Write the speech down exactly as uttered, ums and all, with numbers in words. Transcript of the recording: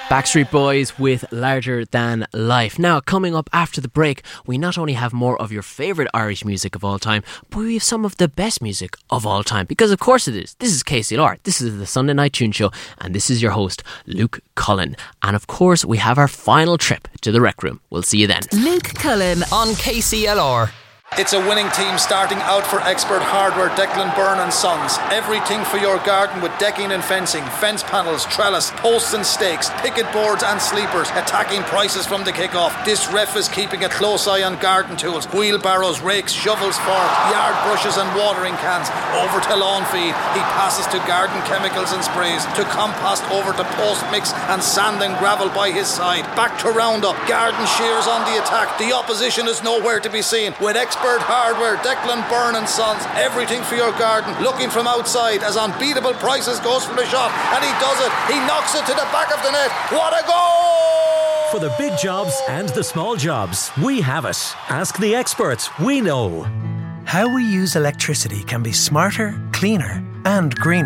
Backstreet Boys with Larger Than Life. Now, coming up after the break, we not only have more of your favourite Irish music of all time, but we have some of the best music of all time. Because of course it is. This is K C L R. This is the Sunday Night Tune Show. And this is your host, Luke Cullen. And of course, we have our final trip to the Rec Room. We'll see you then. Luke Cullen on K C L R. It's a winning team starting out for Expert Hardware, Declan Byrne and Sons. Everything for your garden with decking and fencing, fence panels, trellis, posts and stakes, picket boards and sleepers. Attacking prices from the kick-off. This ref is keeping a close eye on garden tools, wheelbarrows, rakes, shovels, forks, yard brushes and watering cans. Over to lawn feed. He passes to garden chemicals and sprays, to compost, over to post mix and sand and gravel by his side. Back to roundup. Garden shears on the attack. The opposition is nowhere to be seen. With Expert Hardware, Declan Byrne and Sons. Everything for your garden. Looking from outside as unbeatable prices goes for the shot, and he does it. He knocks it to the back of the net. What a goal! For the big jobs and the small jobs, we have it. Ask the experts. We know. How we use electricity can be smarter, cleaner and greener.